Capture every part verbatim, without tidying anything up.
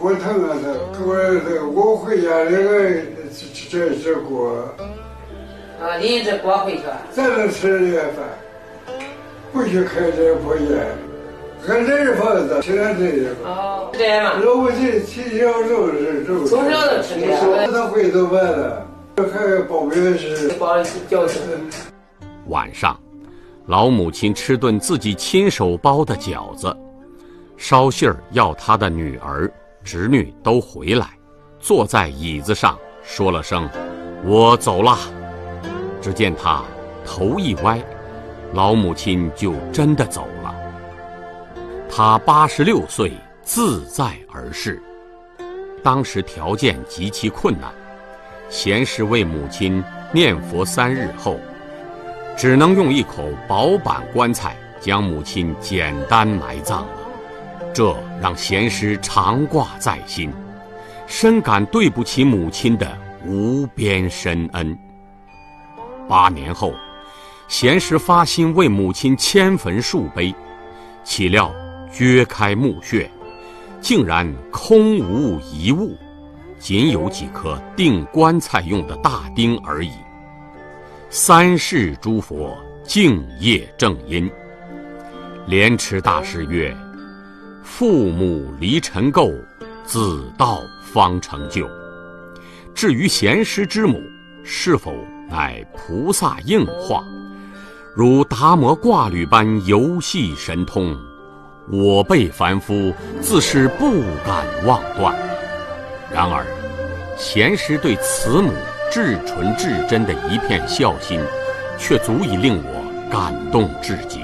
骨疼啊，他我这我回家这个吃吃吃锅。 啊，拎着锅回去。 咱能吃点饭，不去开这破烟，俺这房子现在这个。 哦，这样嘛。 老母亲七小肉是肉。 从小都吃这个。他回头完了，还包月是。 包饺子。 晚上，老母亲吃顿自己亲手包的饺子，捎信儿要她的女儿、侄女都回来，坐在椅子上说了声“我走了”。只见他头一歪，老母亲就真的走了。他八十六岁，自在而逝。当时条件极其困难，贤师为母亲念佛三日后，只能用一口薄板棺材将母亲简单埋葬了。这让贤师常挂在心，深感对不起母亲的无边深恩。八年后，贤师发心为母亲迁坟树碑，岂料掘开墓穴，竟然空无一物，仅有几颗钉棺材用的大钉而已。三世诸佛敬业正因，莲池大师曰：“父母离尘垢，子道方成就。”至于贤师之母是否乃菩萨应化，如达摩挂履般游戏神通，我辈凡夫自是不敢妄断。然而贤师对慈母至纯至真的一片孝心，却足以令我感动至极。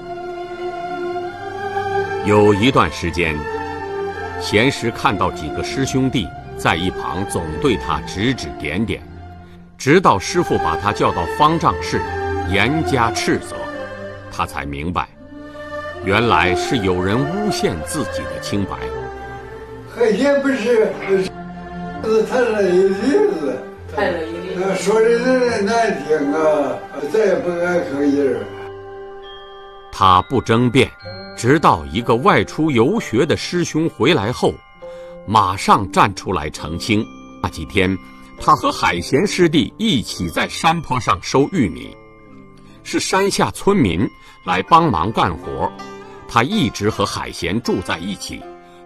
有一段时间，贤师看到几个师兄弟在一旁总对他指指点点，直到师父把他叫到方丈室严加斥责，他才明白，原来是有人诬陷自己的清白。 海鲜不是是太了一例子， 太了一例子，说的人难听啊，再也不敢吭音儿。 他不争辩，直到一个外出游学的师兄回来后，马上站出来澄清。那几天他和海贤师弟一起在山坡上收玉米，是山下村民来帮忙干活，他一直和海贤住在一起。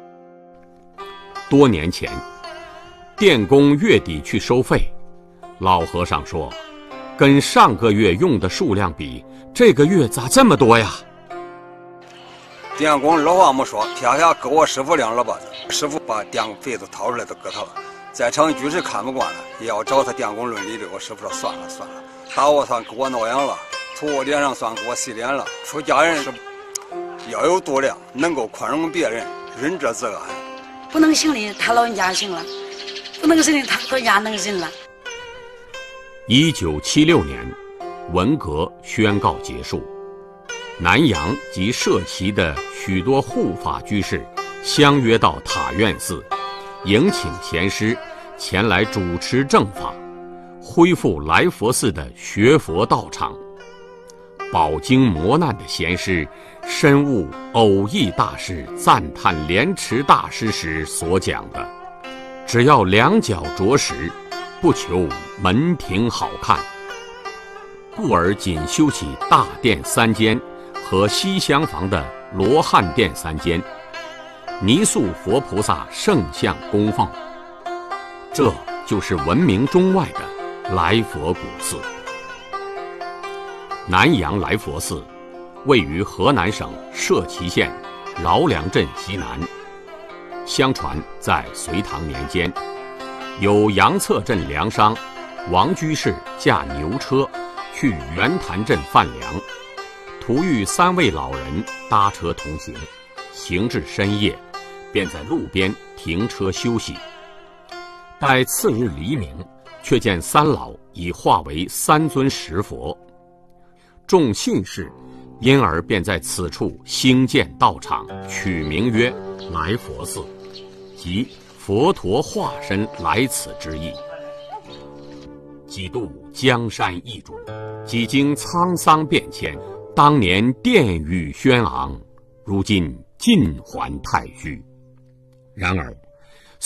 多年前，电工月底去收费，老和尚说，跟上个月用的数量比，这个月咋这么多呀？ 电工老话没说，撇下给我师傅两耳巴子，师傅把电费子掏出来都给他了。在场居士看不惯了，也要找他电工论理的。我师傅说算了算了，打我算给我挠痒了，吐我脸上算给我洗脸了。出家人是要有度量，能够宽容别人，仁者自安。 不能行的他老人家行了，不能行的他老人家能忍了。 一九七六年，文革宣告结束，南阳及社旗的许多护法居士相约到塔院寺，迎请贤师前来主持正法，恢复来佛寺的学佛道场。饱经磨难的贤师深悟偶益大师赞叹莲池大师时所讲的，只要两脚着实，不求门庭好看，故而仅修起大殿三间和西厢房的罗汉殿三间，泥塑佛菩萨圣像供奉，这就是闻名中外的来佛古寺。南阳来佛寺位于河南省社旗县饶梁镇西南。相传在隋唐年间，有杨策镇粮商王居士驾牛车去圆潭镇贩粮，途遇三位老人搭车同行，行至深夜，便在路边停车休息。待次日黎明，却见三老已化为三尊石佛。众信士因而便在此处兴建道场，取名曰来佛寺，即佛陀化身来此之意。几度江山易主，几经沧桑变迁，当年殿宇轩昂，如今尽还太虚。然而